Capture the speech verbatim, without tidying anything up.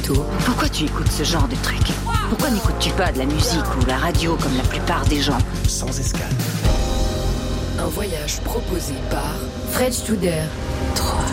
bateau. Pourquoi tu écoutes ce genre de truc? Pourquoi n'écoutes-tu pas de la musique ou la radio comme la plupart des gens? Sans escale. Un voyage proposé par Fred Studer. trois,